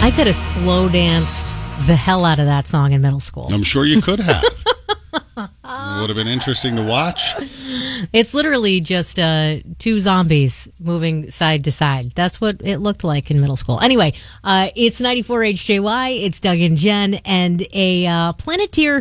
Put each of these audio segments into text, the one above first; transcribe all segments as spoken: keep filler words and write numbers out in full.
I could have slow danced the hell out of that song in middle school. I'm sure you could have. It would have been interesting to watch. It's literally just uh, two zombies moving side to side. That's what it looked like in middle school. Anyway, uh, it's ninety-four H J Y. It's Doug and Jen and a uh, Planeteer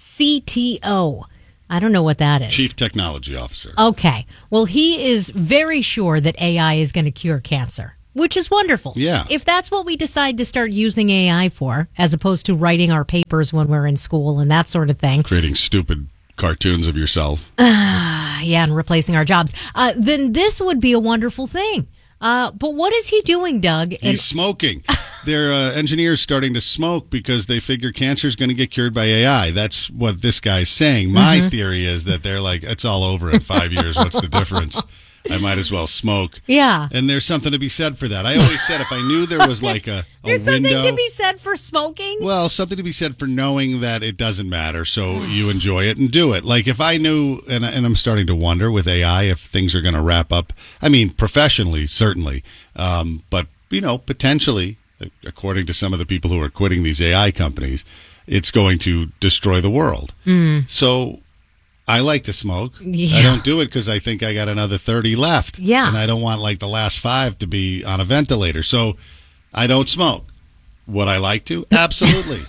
C T O. I don't know what that is. Chief Technology Officer. Okay. Well, he is very sure that A I is going to cure cancer, which is wonderful. Yeah. If that's what we decide to start using A I for, as opposed to writing our papers when we're in school and that sort of thing. Creating stupid cartoons of yourself. Uh, yeah, and replacing our jobs. Uh, then this would be a wonderful thing. Uh, but what is he doing, Doug? He's And- smoking. They're uh, engineers starting to smoke because they figure cancer is going to get cured by A I. That's what this guy's saying. My Mm-hmm. theory is that they're like, it's all over in five years. What's the difference? I might as well smoke. Yeah. And there's something to be said for that. I always said if I knew there was like a, a There's window. something to be said for smoking? Well, something to be said for knowing that it doesn't matter, so you enjoy it and do it. Like if I knew, and, and I'm starting to wonder with A I if things are going to wrap up. I mean, professionally, certainly, um, but you know, potentially, according to some of the people who are quitting these A I companies, it's going to destroy the world. Mm. So I like to smoke. Yeah. I don't do it because I think I got another thirty left. Yeah. And I don't want like the last five to be on a ventilator. So I don't smoke. Would I like to? Absolutely.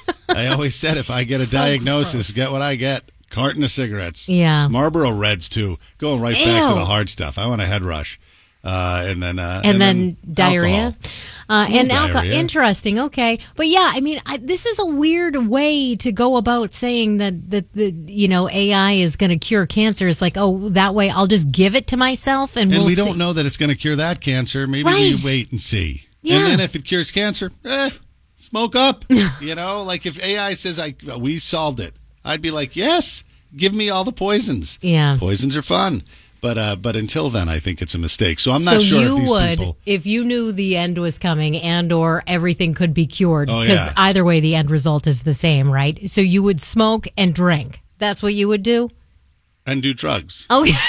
I always said if I get a So diagnosis, gross. get what I get. Carton of cigarettes. Yeah. Marlboro Reds, too. Going right back to Ew. the hard stuff. I want a head rush. Uh, and then uh, And, then, diarrhea. alcohol. Uh, and Ooh, alcohol. diarrhea. Interesting. Okay. But yeah, I mean, I, this is a weird way to go about saying that, that the, you know, A I is going to cure cancer. It's like, oh, that way I'll just give it to myself and, And we'll we see. don't know that it's going to cure that cancer. Maybe Right. we wait and see. Yeah. And then if it cures cancer, eh, smoke up. You know, like if A I says I we solved it, I'd be like, yes, give me all the poisons. Yeah. Poisons are fun. But uh, but until then, I think it's a mistake. So I'm so not sure you if these would, people. if you knew the end was coming and or everything could be cured, Oh, because yeah. either way the end result is the same, right? So you would smoke and drink. That's what you would do? And do drugs. Oh, yeah.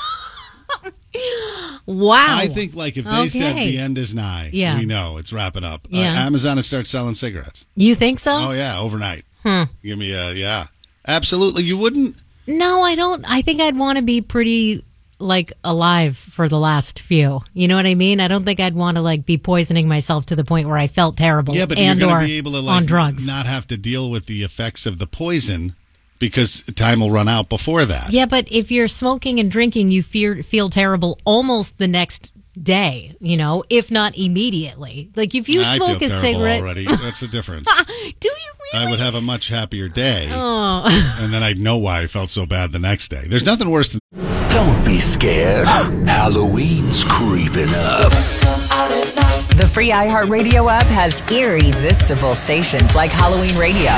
Wow. I think like if they said Okay. the end is nigh, Yeah. we know it's wrapping up. Uh, Yeah. Amazon would start selling cigarettes. You think so? Oh yeah, overnight. Give me a yeah, absolutely. You wouldn't. No, I don't. I think I'd want to be pretty, like, alive for the last few. You know what I mean? I don't think I'd want to, like, be poisoning myself to the point where I felt terrible Yeah, but and you're or going to be able to like on drugs. not have to deal with the effects of the poison because time will run out before that. Yeah, but if you're smoking and drinking, you fear, feel terrible almost the next day, you know, if not immediately. Like, if you I smoke feel a terrible cigarette... already. That's the difference. Do you really? I would have a much happier day, Oh. and then I'd know why I felt so bad the next day. There's nothing worse than Don't be scared. Halloween's creeping up. The free iHeartRadio app has irresistible stations like Halloween Radio,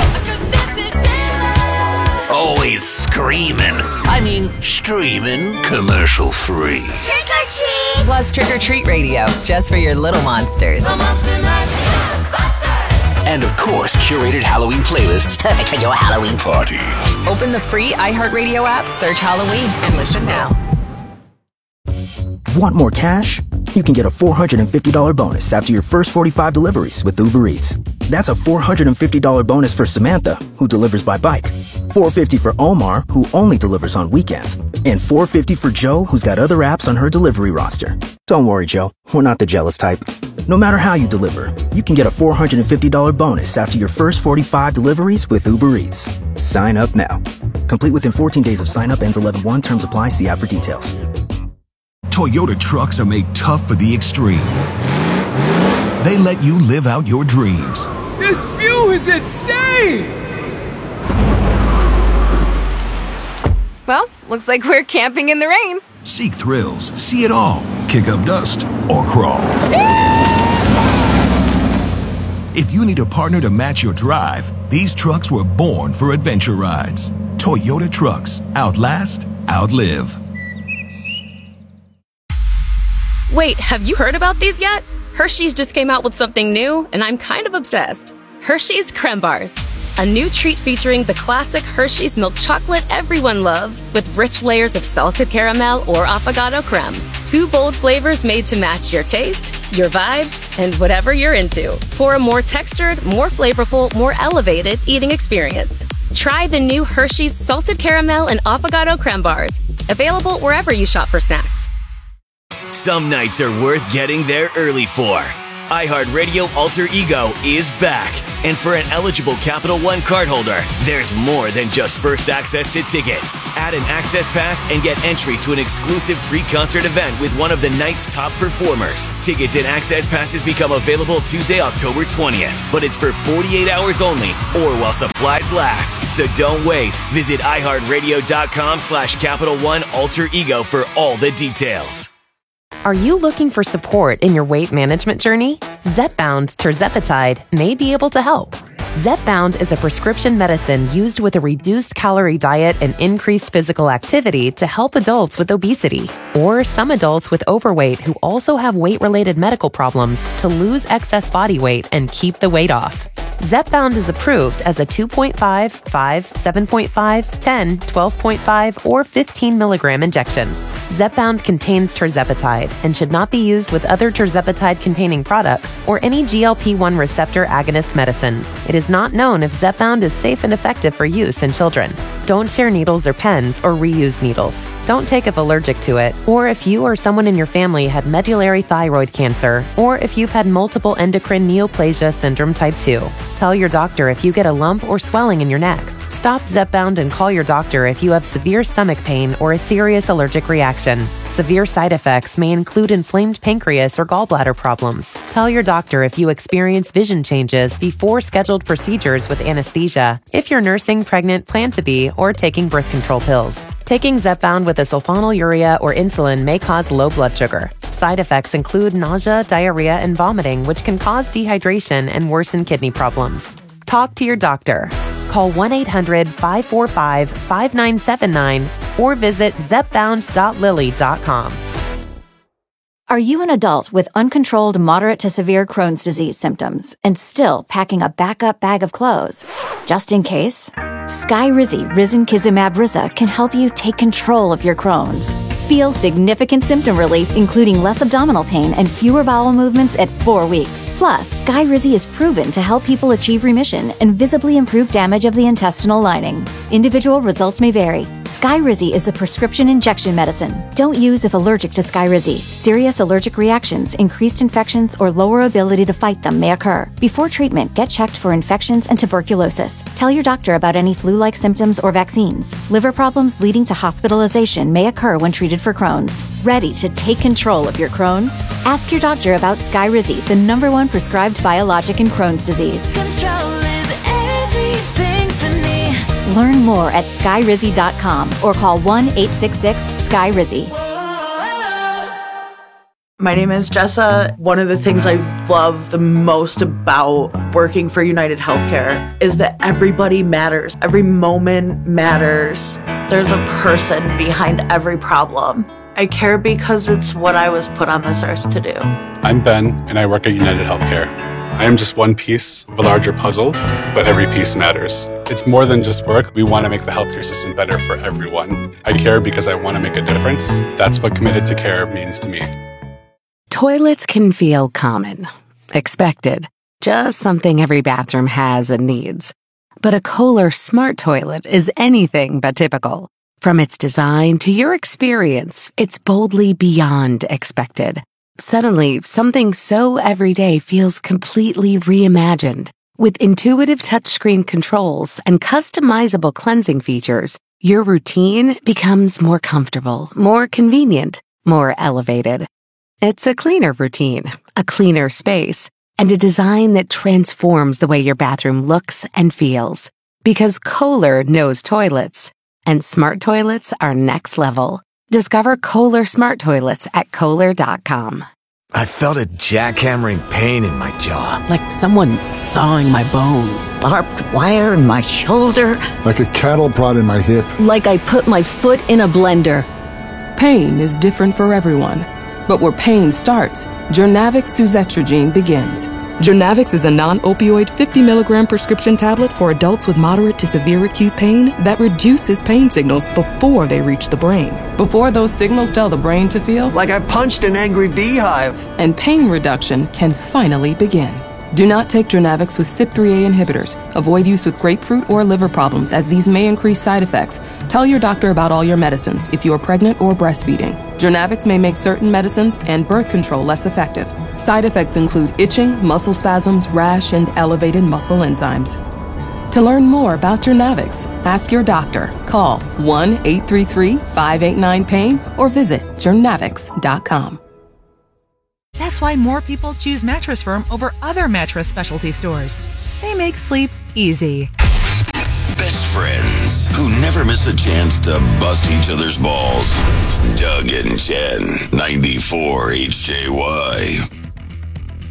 Always screaming. I mean, streaming commercial free. plus Trick or Treat Radio, just for your little monsters. And of course, curated Halloween playlists perfect for your Halloween party. Open the free iHeartRadio app, search Halloween, and listen now. Want more cash? You can get a four hundred fifty dollars bonus after your first forty-five deliveries with Uber Eats. That's a four hundred fifty dollars bonus for Samantha, who delivers by bike. four hundred fifty dollars for Omar, who only delivers on weekends. And four hundred fifty dollars for Joe, who's got other apps on her delivery roster. Don't worry, Joe. We're not the jealous type. No matter how you deliver, you can get a four hundred fifty dollars bonus after your first forty-five deliveries with Uber Eats. Sign up now. Complete within fourteen days of sign up, ends eleven one. Terms apply. See app for details. Toyota trucks are made tough for the extreme. They let you live out your dreams. This view is insane! Well, looks like we're camping in the rain. Seek thrills, see it all, kick up dust, or crawl. If you need a partner to match your drive, these trucks were born for adventure rides. Toyota trucks. Outlast, outlive. Wait, have you heard about these yet? Hershey's just came out with something new, and I'm kind of obsessed. Hershey's Creme Bars. A new treat featuring the classic Hershey's milk chocolate everyone loves, with rich layers of salted caramel or affogato creme. Two bold flavors made to match your taste, your vibe, and whatever you're into for a more textured, more flavorful, more elevated eating experience. Try the new Hershey's Salted Caramel and Affogato Creme Bars. Available wherever you shop for snacks. Some nights are worth getting there early for. iHeartRadio Alter Ego is back. And for an eligible Capital One cardholder, there's more than just first access to tickets. Add an access pass and get entry to an exclusive pre-concert event with one of the night's top performers. Tickets and access passes become available Tuesday, October twentieth, but it's for forty-eight hours only or while supplies last. So don't wait. Visit iHeartRadio.com slash Capital One Alter Ego for all the details. Are you looking for support in your weight management journey? Zepbound Tirzepatide may be able to help. Zepbound is a prescription medicine used with a reduced calorie diet and increased physical activity to help adults with obesity or some adults with overweight who also have weight-related medical problems to lose excess body weight and keep the weight off. Zepbound is approved as a two point five, five, seven point five, ten, twelve point five, or fifteen milligram injection. Zepbound contains tirzepatide and should not be used with other tirzepatide-containing products or any G L P one receptor agonist medicines. It is not known if Zepbound is safe and effective for use in children. Don't share needles or pens or reuse needles. Don't take if allergic to it, or if you or someone in your family had medullary thyroid cancer, or if you've had multiple endocrine neoplasia syndrome type two. Tell your doctor if you get a lump or swelling in your neck. Stop Zepbound and call your doctor if you have severe stomach pain or a serious allergic reaction. Severe side effects may include inflamed pancreas or gallbladder problems. Tell your doctor if you experience vision changes before scheduled procedures with anesthesia, if you're nursing, pregnant, plan to be, or taking birth control pills. Taking Zepbound with a sulfonylurea or insulin may cause low blood sugar. Side effects include nausea, diarrhea, and vomiting, which can cause dehydration and worsen kidney problems. Talk to your doctor. Call one eight hundred, five four five, five nine seven nine or visit zepbound dot lilly dot com. Are you an adult with uncontrolled moderate to severe Crohn's disease symptoms and still packing a backup bag of clothes? Just in case? Skyrizi Risankizumab Riza can help you take control of your Crohn's. Feel significant symptom relief, including less abdominal pain and fewer bowel movements at four weeks. Plus, Skyrizi is proven to help people achieve remission and visibly improve damage of the intestinal lining. Individual results may vary. Skyrizi is a prescription injection medicine. Don't use if allergic to Skyrizi. Serious allergic reactions, increased infections, or lower ability to fight them may occur. Before treatment, get checked for infections and tuberculosis. Tell your doctor about any flu-like symptoms or vaccines. Liver problems leading to hospitalization may occur when treated for Crohn's. Ready to take control of your Crohn's? Ask your doctor about Skyrizi, the number one prescribed biologic in Crohn's disease. Control is everything to me. Learn more at skyrizi dot com or call one eight six six, S K Y R I Z I. My name is Jessa. One of the things I love the most about working for United Healthcare is that everybody matters. Every moment matters. There's a person behind every problem. I care because it's what I was put on this earth to do. I'm Ben, and I work at United Healthcare. I am just one piece of a larger puzzle, but every piece matters. It's more than just work. We want to make the healthcare system better for everyone. I care because I want to make a difference. That's what committed to care means to me. Toilets can feel common, expected, just something every bathroom has and needs. But a Kohler smart toilet is anything but typical. From its design to your experience, it's boldly beyond expected. Suddenly, something so everyday feels completely reimagined. With intuitive touchscreen controls and customizable cleansing features, your routine becomes more comfortable, more convenient, more elevated. It's a cleaner routine, a cleaner space, and a design that transforms the way your bathroom looks and feels. Because Kohler knows toilets, and smart toilets are next level. Discover Kohler smart toilets at Kohler dot com. I felt a jackhammering pain in my jaw. Like someone sawing my bones. Barbed wire in my shoulder. Like a cattle prod in my hip. Like I put my foot in a blender. Pain is different for everyone. But where pain starts, Jurnavic Suzetrigine begins. Journavx is a non-opioid fifty milligram prescription tablet for adults with moderate to severe acute pain that reduces pain signals before they reach the brain. Before those signals tell the brain to feel like I punched an angry beehive. And pain reduction can finally begin. Do not take Journavx with C Y P three A inhibitors. Avoid use with grapefruit or liver problems, as these may increase side effects. Tell your doctor about all your medicines if you are pregnant or breastfeeding. Journavx may make certain medicines and birth control less effective. Side effects include itching, muscle spasms, rash, and elevated muscle enzymes. To learn more about Journavx, ask your doctor. Call one eight three three, five eight nine, pain or visit journavx dot com. That's why more people choose Mattress Firm over other mattress specialty stores. They make sleep easy. Best friends who never miss a chance to bust each other's balls. Doug and Jen, ninety-four H J Y.